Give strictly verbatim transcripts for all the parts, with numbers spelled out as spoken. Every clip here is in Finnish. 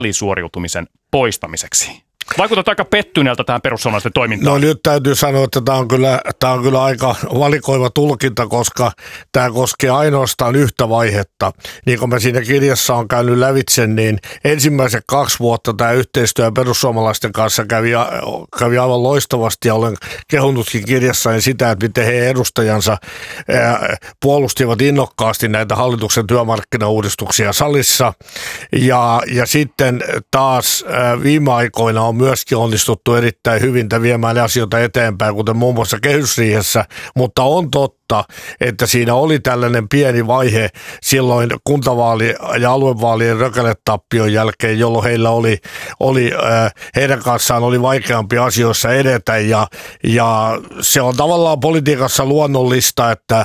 alisuoriutumisen poistamiseksi. Vaikutat aika pettyneeltä tähän perussuomalaisten toimintaan. No nyt täytyy sanoa, että tämä on kyllä, tämä on kyllä aika valikoiva tulkinta, koska tämä koskee ainoastaan yhtä vaihetta. Niin kuin mä siinä kirjassa on käynyt lävitse, niin ensimmäiset kaksi vuotta tämä yhteistyö perussuomalaisten kanssa kävi, kävi aivan loistavasti ja olen kehunutkin kirjassani sitä, että miten he edustajansa puolustivat innokkaasti näitä hallituksen työmarkkinauudistuksia salissa. Ja, ja sitten taas viime aikoina on myöskin onnistuttu erittäin hyvin viemään asioita eteenpäin, kuten muun muassa kehysriihessä, mutta on totta, että siinä oli tällainen pieni vaihe silloin kuntavaali- ja aluevaalien rökäletappion jälkeen, jolloin heillä oli, oli heidän kanssaan oli vaikeampi asioissa edetä ja, ja se on tavallaan politiikassa luonnollista, että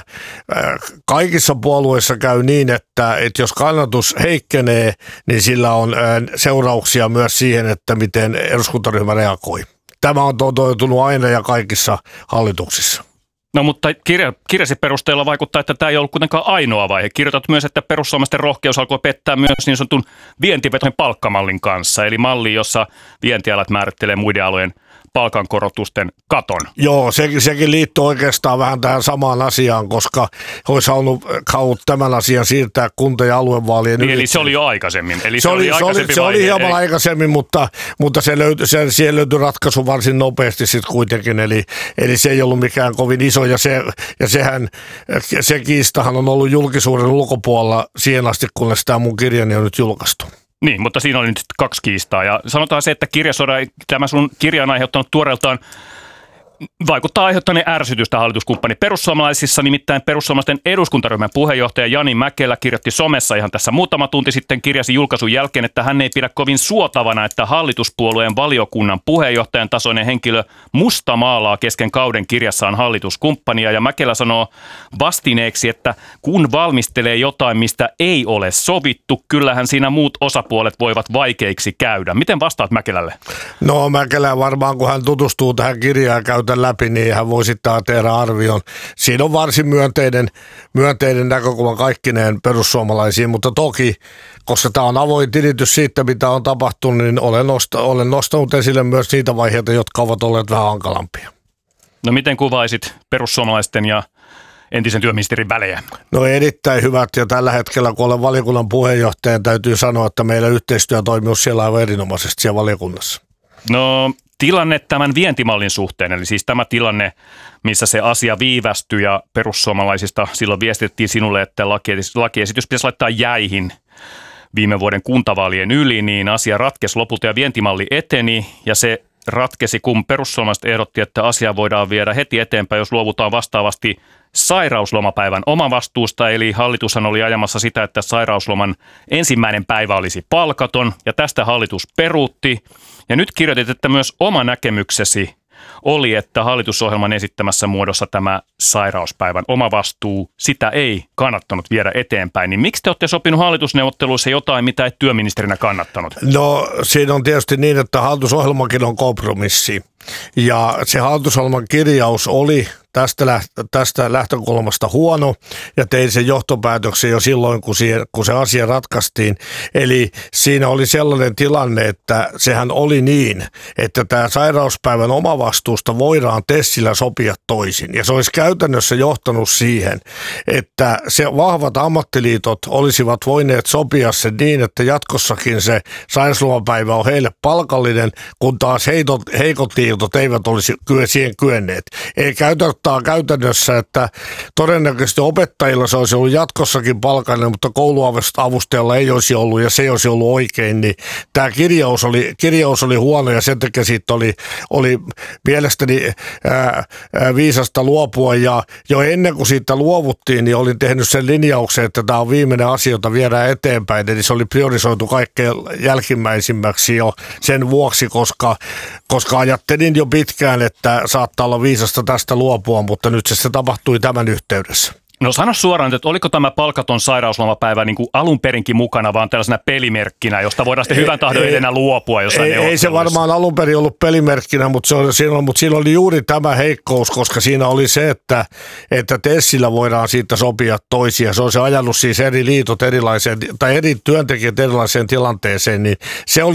kaikissa puolueissa käy niin, että, että jos kannatus heikkenee, niin sillä on seurauksia myös siihen, että miten eduskuntaryhmä reagoi. Tämä on toteutunut aina ja kaikissa hallituksissa. No mutta kirja, kirjasi perusteella vaikuttaa, että tämä ei ollut kuitenkaan ainoa vaihe. Kirjoitat myös, että perussuomalaisten rohkeus alkoi pettää myös niin sanotun vientivetoisen palkkamallin kanssa, eli malli, jossa vientialat määrittelee muiden alojen palkankorotusten katon. Joo, se, sekin liittyy oikeastaan vähän tähän samaan asiaan, koska olisi halunnut, halunnut tämän asian siirtää kunta- ja aluevaalien niin, eli se oli jo aikaisemmin. Eli se, se, oli, se, oli, se oli hieman eli... aikaisemmin, mutta, mutta se löytyi, se, siihen löytyi ratkaisu varsin nopeasti sitten kuitenkin, eli, eli se ei ollut mikään kovin iso, ja, se, ja sehän, se kiistahan on ollut julkisuuden ulkopuolella siihen asti, kunnes tämä mun kirjani on nyt julkaistu. Niin, mutta siinä oli nyt kaksi kiistaa ja sanotaan se, että kirjasoda, tämä sun kirja on aiheuttanut tuoreeltaan, vaikuttaa aiheuttaneen ärsytystä hallituskumppani perussuomalaisissa, nimittäin perussuomalaisten eduskuntaryhmän puheenjohtaja Jani Mäkelä kirjoitti somessa ihan tässä muutama tunti sitten kirjasi julkaisun jälkeen, että hän ei pidä kovin suotavana, että hallituspuolueen valiokunnan puheenjohtajan tasoinen henkilö mustamaalaa kesken kauden kirjassaan hallituskumppania ja Mäkelä sanoo vastineeksi, että kun valmistelee jotain, mistä ei ole sovittu, kyllähän siinä muut osapuolet voivat vaikeiksi käydä. Miten vastaat Mäkelälle? No Mäkelä varmaan, kun hän tutustuu tähän kirjaan käy läpi, niin hän voi sitten tehdä arvion. Siinä on varsin myönteinen, myönteinen näkökulma kaikkineen perussuomalaisiin, mutta toki, koska tämä on avoin tilitys siitä, mitä on tapahtunut, niin olen, nosta, olen nostanut esille myös niitä vaiheita, jotka ovat olleet vähän hankalampia. No miten kuvaisit perussuomalaisten ja entisen työministerin välejä? No erittäin hyvät, ja tällä hetkellä, kun olen valiokunnan puheenjohtaja, täytyy sanoa, että meillä yhteistyö toimii siellä aivan erinomaisesti siellä valiokunnassa. No tilanne tämän vientimallin suhteen, eli siis tämä tilanne, missä se asia viivästyi ja perussuomalaisista silloin viestitettiin sinulle, että lakiesitys pitäisi laittaa jäihin viime vuoden kuntavaalien yli, niin asia ratkesi lopulta ja vientimalli eteni ja se ratkesi, kun perussuomalaiset ehdotti, että asia voidaan viedä heti eteenpäin, jos luovutaan vastaavasti sairauslomapäivän omavastuusta, eli hallitushan oli ajamassa sitä, että sairausloman ensimmäinen päivä olisi palkaton, ja tästä hallitus peruutti. Ja nyt kirjoitit, että myös oma näkemyksesi oli, että hallitusohjelman esittämässä muodossa tämä sairauspäivän omavastuu, sitä ei kannattanut viedä eteenpäin. Niin miksi te olette sopinut hallitusneuvotteluissa jotain, mitä et työministerinä kannattanut? No siinä on tietysti niin, että hallitusohjelmakin on kompromissi. Ja se hallitusohjelman kirjaus oli tästä, tästä lähtökulmasta huono ja tein sen johtopäätöksen jo silloin, kun, siihen, kun se asia ratkaistiin. Eli siinä oli sellainen tilanne, että sehän oli niin, että tämä sairauspäivän omavastuusta voidaan TESillä sopia toisin. Ja se olisi käytännössä johtanut siihen, että se vahvat ammattiliitot olisivat voineet sopia sen niin, että jatkossakin se sairauslomapäivä on heille palkallinen, kun taas heitot, heikot liitot eivät olisi siihen kyenneet. Ei käytännössä käytännössä, että todennäköisesti opettajilla se olisi ollut jatkossakin palkallinen, mutta kouluavustajalla ei olisi ollut ja se ei olisi ollut oikein, niin tämä kirjaus oli, kirjaus oli huono ja sen takia siitä oli, oli mielestäni ää, ää, viisasta luopua ja jo ennen kuin siitä luovuttiin, niin olin tehnyt sen linjauksen, että tämä on viimeinen asia, jota viedään eteenpäin, eli se oli priorisoitu kaikkein jälkimmäisimmäksi jo sen vuoksi, koska, koska ajattelin jo pitkään, että saattaa olla viisasta tästä luopua, mutta nyt se, se tapahtui tämän yhteydessä. No sano suoraan, että oliko tämä palkaton sairauslomapäivä niin kuin alun perinkin mukana vaan tällaisena pelimerkkinä, josta voidaan sitten hyvän tahdon edenä luopua jossain ei, ei se varmaan alun perin ollut pelimerkkinä, mutta, se on, siinä, mutta siinä oli juuri tämä heikkous, koska siinä oli se, että, että TESillä voidaan siitä sopia toisia. Se on se ajanut siis eri liitot erilaiseen, tai eri työntekijät erilaiseen tilanteeseen, niin se oli